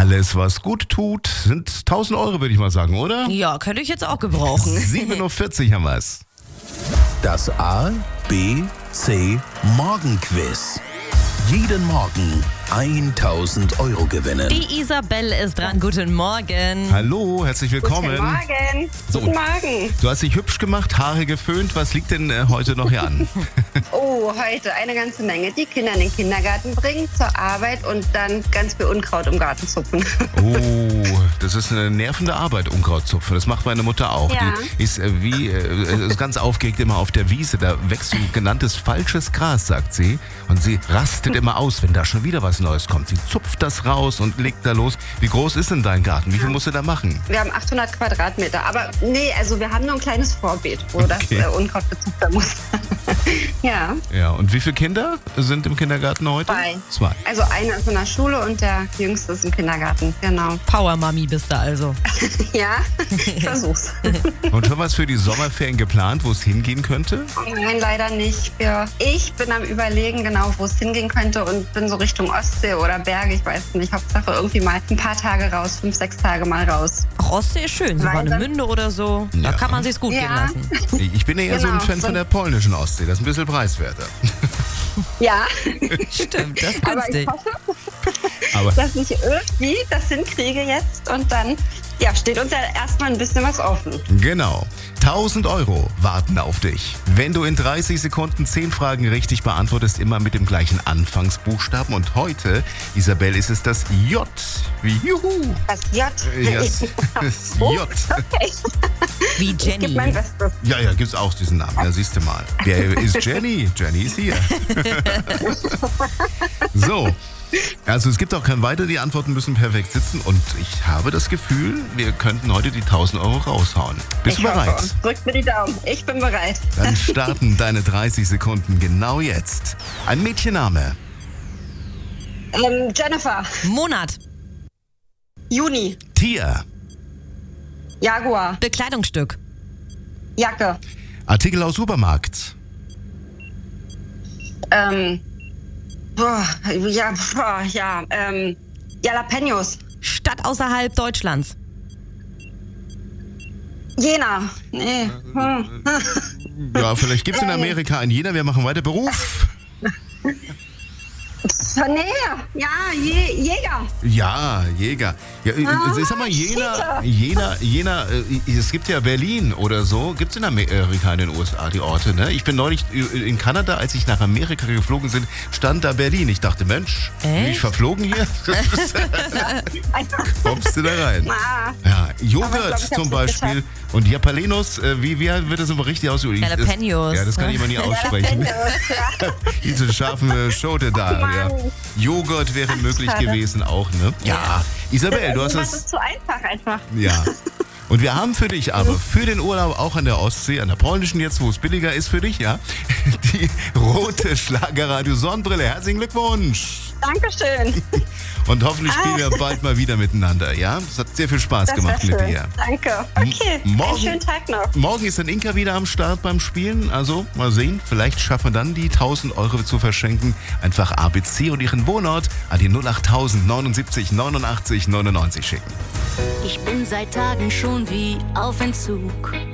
Alles, was gut tut, sind 1.000 Euro, würde ich mal sagen, oder? Ja, könnte ich jetzt auch gebrauchen. 7.40 Uhr haben wir es. Das A, B, C Morgenquiz. Jeden Morgen 1.000 Euro gewinnen. Die Isabel ist dran. Guten Morgen. Hallo, herzlich willkommen. Guten Morgen. So. Guten Morgen. Du hast dich hübsch gemacht, Haare geföhnt. Was liegt denn heute noch hier an? Oh, heute eine ganze Menge. Die Kinder in den Kindergarten bringen, zur Arbeit und dann ganz viel Unkraut im Garten zupfen. Oh, das ist eine nervende Arbeit, Unkrautzupfen. Das macht meine Mutter auch. Ja. Die ist ist ganz aufgeregt immer auf der Wiese. Da wächst so genanntes falsches Gras, sagt sie. Und sie rastet immer aus, wenn da schon wieder was Neues kommt. Sie zupft das raus und legt da los. Wie groß ist denn dein Garten? Wie viel musst du da machen? Wir haben 800 Quadratmeter. Aber nee, also wir haben nur ein kleines Vorbeet, wo das Unkraut gezupft werden muss. Ja. Ja, und wie viele Kinder sind im Kindergarten heute? Zwei. Also einer ist in der Schule und der Jüngste ist im Kindergarten. Genau. Power-Mami bist du also. Ja, ich versuch's. Und schon was für die Sommerferien geplant, wo es hingehen könnte? Nein, leider nicht. Ich bin am Überlegen, genau, wo es hingehen könnte und bin so Richtung Ostsee oder Berge, ich weiß nicht. Hauptsache irgendwie mal ein paar Tage raus, 5, 6 Tage mal raus. Ach, Ostsee ist schön. So eine Münde oder so. Da Ja. kann man sich's gut gehen lassen. Ich bin ja eher so ein Genau. Fan von der polnischen Ostsee. Das ist ein bisschen preiswerter. Ja, Stimmt, das ist aber ich günstig. hoffe, Aber dass ich irgendwie das hinkriege jetzt und dann steht uns ja erstmal ein bisschen was offen. genau. 1.000 Euro warten auf dich. Wenn du in 30 Sekunden 10 Fragen richtig beantwortest, immer mit dem gleichen Anfangsbuchstaben. Und heute, Isabel, ist es das J wie Juhu. Das J. Das Oh, J. okay. Wie Ich gebe Jenny. mein Bestes. Ja, gibt's auch diesen Namen. Ja, siehst du mal. Wer ist Jenny? Jenny ist hier. So. Also es gibt auch kein Weiter, die Antworten müssen perfekt sitzen und ich habe das Gefühl, wir könnten heute die 1.000 Euro raushauen. Bist du Ich hoffe. bereit? Drückt mir die Daumen. Ich bin bereit. Dann starten deine 30 Sekunden genau jetzt. Ein Mädchenname, Jennifer. Monat. Juni. Tier, Jaguar. Bekleidungsstück. Jacke. Artikel aus Supermarkt, Jalapenos. Stadt außerhalb Deutschlands. Jena. Nee. ja, vielleicht gibt es in Amerika einen Jena, wir machen weiter. Beruf, Nee. Ja, Jäger. ja, Jäger. Ja, sag mal, Jena, es gibt ja Berlin oder so. Gibt es in Amerika, in den USA die Orte, ne? Ich bin neulich in Kanada, als ich nach Amerika geflogen bin, stand da Berlin. Ich dachte, Mensch, bin ich verflogen hier? Kommst du da rein? Ah, Ja, Aber ich Joghurt glaub, ich hab's zum nicht Beispiel. geschafft. Und Japalenos, wie wird das immer richtig ausgesprochen? Jalapenos. Ja, das kann ich immer nie aussprechen. Diese scharfe Schote da. Ja. Mann. Joghurt wäre möglich schade. gewesen auch, ne? Ja. Isabel, du hast Das das. ist zu einfach einfach. Ja. Und wir haben für dich aber, für den Urlaub auch an der Ostsee, an der polnischen jetzt, wo es billiger ist für dich, ja, die rote Schlagerradio Sonnenbrille. Herzlichen Glückwunsch. Dankeschön. Und hoffentlich spielen wir bald mal wieder miteinander, ja? Es hat sehr viel Spaß Das gemacht wär mit schön. dir. Danke. Okay. Morgen- Einen schönen Tag noch. Morgen ist dann Inka wieder am Start beim Spielen. Also mal sehen, vielleicht schaffen wir dann die 1.000 Euro zu verschenken. Einfach ABC und ihren Wohnort an die 08000 79 89 99 schicken. Ich bin seit Tagen schon wie auf Entzug.